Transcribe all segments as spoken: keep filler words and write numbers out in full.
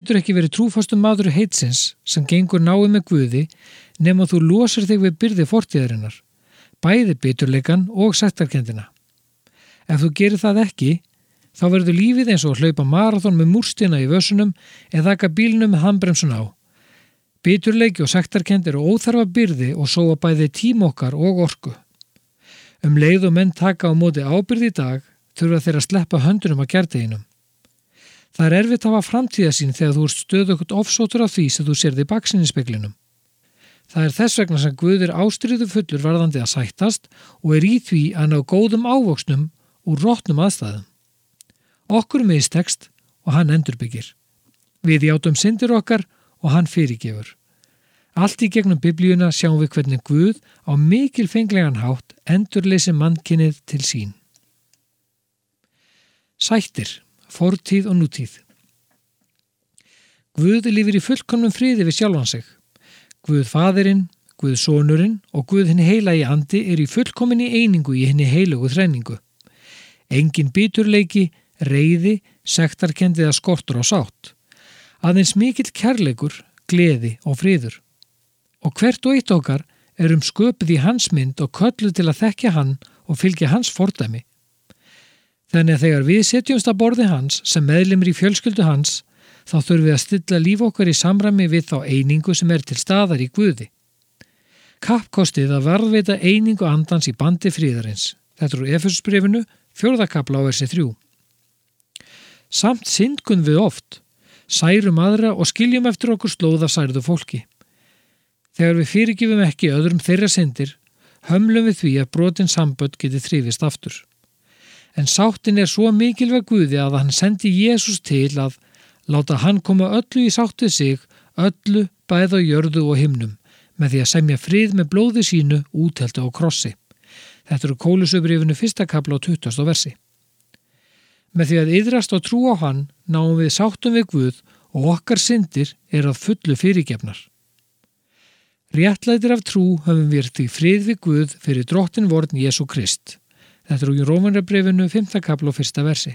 getur ekki verið trúfastur maður heitsins sem gengur náið með Guði nema þú losir þig við byrði fortíðarinnar, bæði biturleikan og sektarkenndina. Ef þú gerir það ekki, þá verður lífið eins og að hlaupa maraþon með múrstina í vösunum eða þakka bílnum með handbremsun á. Biturleiki og sektarkennd eru óþarfa byrði og sóa bæði tíma okkar og orku. Um leið og menn taka á móti ábyrgð í dag, þurfa þeir að sleppa höndunum að gærdeginum. Það er erfitt að hafa framtíðasýn þegar þú ert stöðugt ofsóttur af því sem þú sérð í baksinnispeglinum. Það er þess vegna sem Guð er ástríðu fullur varðandi að sættast og er í því að ná góðum ávöxnum úr rotnum aðstæðum. Okkur mistekst og hann endurbyggir. Við játum syndir okkar og hann fyrirgefur. Allt í gegnum biblíuna sjáum við hvernig Guð á mikilfenglegan hátt endurleysi mannkynnið til sín. Sættir, fortíð og nútíð. Guð lifir í fullkomnum friði við sjálfan sig. Guð Faðirinn, Guð Sonurinn og Guð hinn heilagi andi er í fullkominni einingu í hinni heilugu þrenningu. Engin biturleiki, reiði, sektarkennd eða skortur á sátt. Aðeins mikill kærleikur, gleði og friður. Og hvert og eitt okkar er um sköpuð í hans mynd og kölluð til að þekkja hann og fylgja hans fordæmi. Þannig að þegar við setjumst að borði hans sem meðlimir í fjölskyldu hans, þá þurfum við að stilla líf okkar í samræmi við þá einingu sem er til staðar í Guði. Kappkostið að varðveita einingu andans í bandi friðarins. Þetta er úr Efesusbréfinu, fjórða kafla á versi þrjú. Samt syndgun við oft, særum aðra og skiljum eftir okkur slóð af særðu fólki. Þegar við fyrirgefum ekki öðrum þeirra syndir, hömlum við því að brotin sambönd geti þrifist aftur. En sáttin er svo mikilvæg Guði að hann sendi Jesús til að láta hann koma öllu í sátt við sig, öllu bæði á jörðu og himnum, með því að semja frið með blóði sínu útheldu á krossi. Þetta eru Kólusöbréfinu fyrsta kafla á tuttugasta versi. Með því að iðrast og trú á hann náum við sáttum við Guð og okkar syndir er að fullu fyrirgefnar. Réttlætir af trú höfum við því frið við Guð fyrir drottin vorn Jesú Krist. Þetta eru í Rómarbréfinu fimmta kafla og fyrsta versi.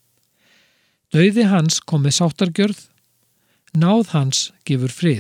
Dauði hans kom með sáttargjörð, náð hans gefur frið.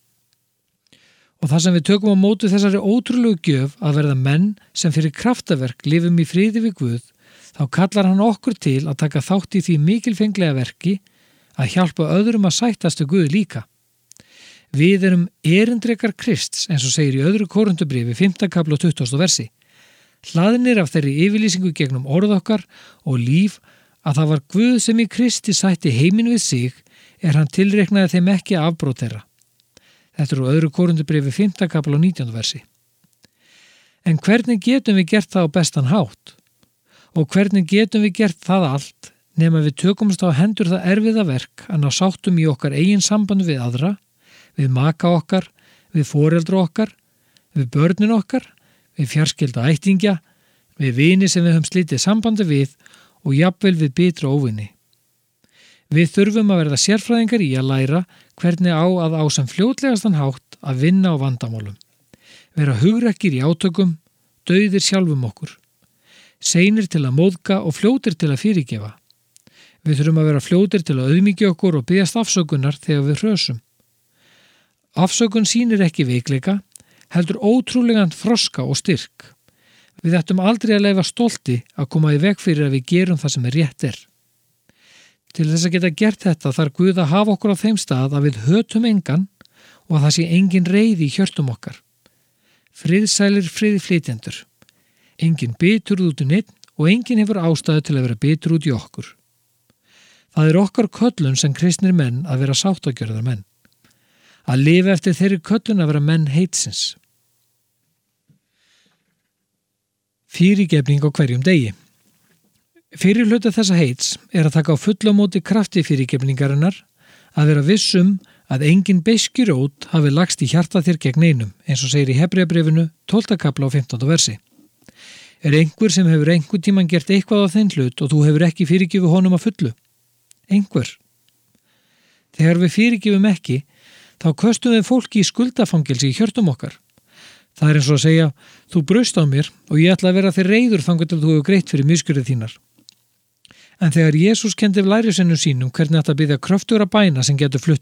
Og það sem við tökum á móti þessari ótrúlegu gjöf að verða menn sem fyrir kraftaverk lifum í friði við Guð, þá kallar hann okkur til að taka þátt í því mikilfenglega verki að hjálpa öðrum að sættast við Guð líka. Við erum erindrekar Krists, eins og segir í öðru Kórinthubréfi fimmta kafla og tuttugasta versi. Hlaðnir af þeirri yfirlýsingu gegnum orð okkar og líf að það var Guð sem í Kristi sætti heiminn við sig, er hann tilreiknaði þeim ekki afbrót þeirra. Þetta eru öðru Kórinthubréfi fimmta kafla og nítjánda versi. En hvernig getum við gert það á bestan hátt? Og hvernig getum við gert það allt nema við tökumst á hendur það erfiða verk að ná sáttum í okkar eigin samband við aðra, við maka okkar, við foreldra okkar, við börnin okkar, við fjarskylda ættingja, við vini sem við höfum slítið sambandi við og jafnvel við bitra óvinni. Við þurfum að verða sérfræðingar í að læra hvernig á að á sem fljótlegastan hátt að vinna á vandamálum. Vera hugrekkir í átökum, dauðir sjálfum okkur. Seinir til að móðga og fljótir til að fyrirgefa. Við þurfum að vera fljótir til að auðmýkja okkur og biðjast afsökunar þegar við hrösum. Afsökun sýnir ekki veikleika, heldur ótrúlegan þroska og styrk. Við ættum aldrei að leyfa stolti að koma í veg fyrir að við gerum það sem er rétt er. Til þess að geta gert þetta þarf Guð að hafa okkur á þeim stað að við hötum engan og að það sé engin reiði í hjörtum okkar. Friðsælir friðflytjendur. Engin bitur út í neitt og engin hefur ástæðu til að vera bitur út í okkur. Það er okkar köllun sem kristnir menn að vera sáttagjörðar menn. Að lifa eftir þeirri köllun að vera menn heitsins. Fyrirgefning á hverjum degi. Fyrir hluta þessa heits er að taka á fulla móti krafti fyrirgefningarinnar, að vera vissum að engin beiskjurót hafi lagst í hjarta þér gegn einum, eins og segir í Hebreabréfinu tólfta kafla og fimmtánda versi. Er einhver sem hefur einhvern tímann gert eitthvað á þenn hlut og þú hefur ekki fyrirgefið honum að fullu? Einhver. Þegar við fyrirgefum ekki, þá köstum við fólki í skuldafangelsi í hjörtum okkar. Það er eins og að segja, þú braust á mér og ég ætla að vera þér reiður þangað til þú hefur greitt fyrir misgjörðir þínar. En þegar Jesús kenndi lærisveinum sínum hvernig þetta byggja kröftugra bæna sem getur flutt